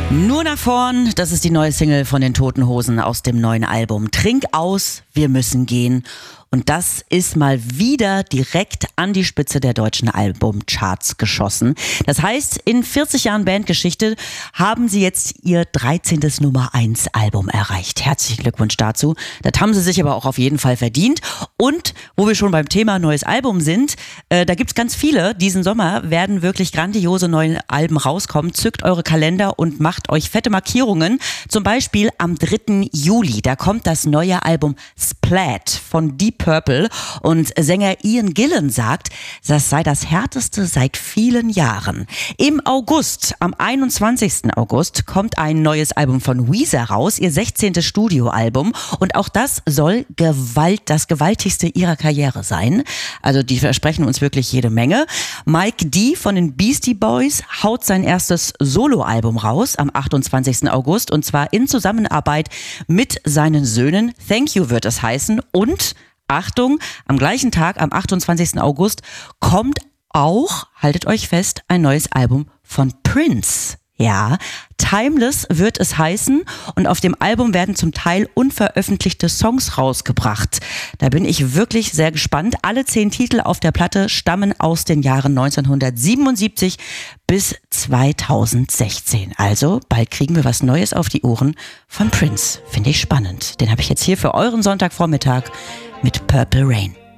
Nur nach vorn, das ist die neue Single von den Toten Hosen aus dem neuen Album. Trink aus, wir müssen gehen. Und das ist mal wieder direkt an die Spitze der deutschen Albumcharts geschossen. Das heißt, in 40 Jahren Bandgeschichte haben sie jetzt ihr 13. Nummer 1 Album erreicht. Herzlichen Glückwunsch dazu. Das haben sie sich aber auch auf jeden Fall verdient. Und wo wir schon beim Thema neues Album sind, da gibt's ganz viele. Diesen Sommer werden wirklich grandiose neue Alben rauskommen. Zückt eure Kalender und macht euch fette Markierungen. Zum Beispiel am 3. Juli. Da kommt das neue Album Splat von Deep Purple und Sänger Ian Gillan sagt, das sei das härteste seit vielen Jahren. Im August, am 21. August, kommt ein neues Album von Weezer raus, ihr 16. Studioalbum, und auch das soll das gewaltigste ihrer Karriere sein. Also die versprechen uns wirklich jede Menge. Mike D. von den Beastie Boys haut sein erstes Soloalbum raus am 28. August und zwar in Zusammenarbeit mit seinen Söhnen. Thank You wird es heißen. Und Achtung, am gleichen Tag, am 28. August, kommt auch, haltet euch fest, ein neues Album von Prince. Ja, Timeless wird es heißen und auf dem Album werden zum Teil unveröffentlichte Songs rausgebracht. Da bin ich wirklich sehr gespannt. Alle 10 Titel auf der Platte stammen aus den Jahren 1977 bis 2016. Also bald kriegen wir was Neues auf die Ohren von Prince. Finde ich spannend. Den habe ich jetzt hier für euren Sonntagvormittag mit Purple Rain.